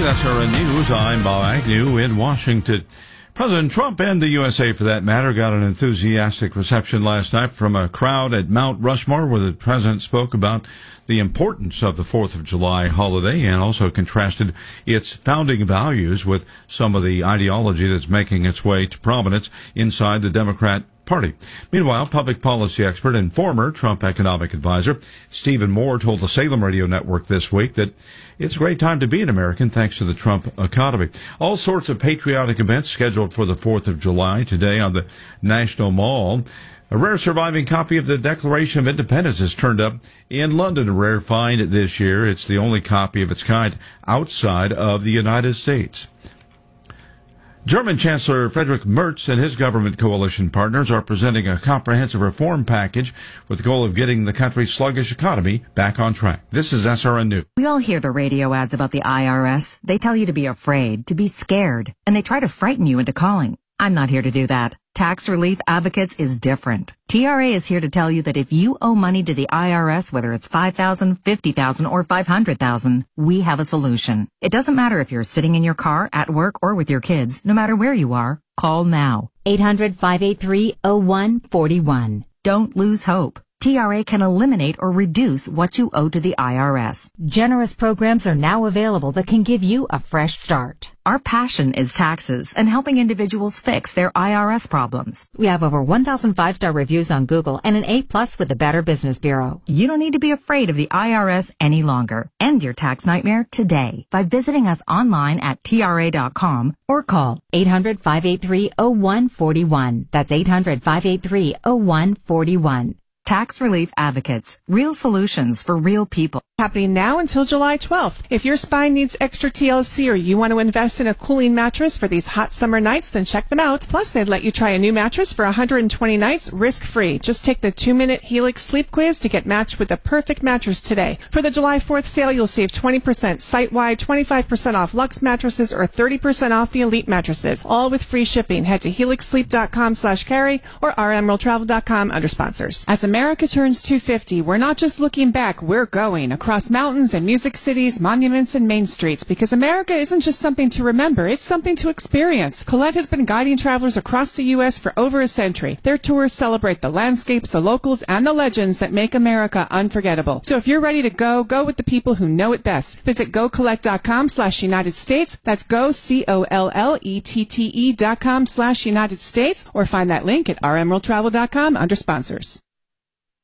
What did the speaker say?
with SRN News. I'm Bob Agnew in Washington. President Trump and the USA, for that matter, got an enthusiastic reception last night from a crowd at Mount Rushmore, where the president spoke about the importance of the 4th of July holiday and also contrasted its founding values with some of the ideology that's making its way to prominence inside the Democrat Party. Meanwhile, public policy expert and former Trump economic advisor Stephen Moore told the Salem Radio Network this week that it's a great time to be an American thanks to the Trump economy. All sorts of patriotic events scheduled for the 4th of July today on the National Mall. A rare surviving copy of the Declaration of Independence has turned up in London, a rare find this year. It's the only copy of its kind outside of the United States. German Chancellor Friedrich Merz and his government coalition partners are presenting a comprehensive reform package with the goal of getting the country's sluggish economy back on track. This is SRN News. We all hear the radio ads about the IRS. They tell you to be afraid, to be scared, and they try to frighten you into calling. I'm not here to do that. Tax Relief Advocates is different. TRA is here to tell you that if you owe money to the IRS, whether it's $5,000, $50,000, or $500,000, we have a solution. It doesn't matter if you're sitting in your car, at work, or with your kids. No matter where you are, call now. 800-583-0141. Don't lose hope. TRA can eliminate or reduce what you owe to the IRS. Generous programs are now available that can give you a fresh start. Our passion is taxes and helping individuals fix their IRS problems. We have over 1,000 5-star reviews on Google and an A+ with the Better Business Bureau. You don't need to be afraid of the IRS any longer. End your tax nightmare today by visiting us online at TRA.com or call 800-583-0141. That's 800-583-0141. Tax Relief Advocates. Real solutions for real people. Happening now until July 12th. If your spine needs extra TLC or you want to invest in a cooling mattress for these hot summer nights, then check them out. Plus, they'd let you try a new mattress for 120 nights risk-free. Just take the 2-minute Helix sleep quiz to get matched with the perfect mattress today. For the July 4th sale, you'll save 20% site-wide, 25% off Luxe mattresses, or 30% off the Elite mattresses, all with free shipping. Head to helixsleep.com/carry or rmworldtravel.com under sponsors. As America turns 250, we're not just looking back, we're going across mountains and music cities, monuments, and main streets, because America isn't just something to remember, it's something to experience. Colette has been guiding travelers across the U.S. for over a century. Their tours celebrate the landscapes, the locals, and the legends that make America unforgettable. So if you're ready to go, go with the people who know it best. Visit gocollette.com/United States. That's go, COLLETTE.com/United States, or find that link at rmworldtravel.com under sponsors.